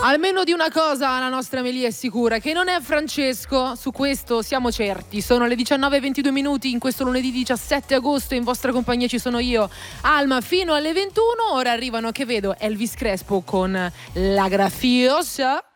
Almeno di una cosa la nostra Amelia è sicura, che non è Francesco, su questo siamo certi. Sono le 19:22 in questo lunedì 17 agosto e in vostra compagnia ci sono io, Alma, fino alle 21. Ora arrivano, che vedo, Elvis Crespo con La Grafiosa.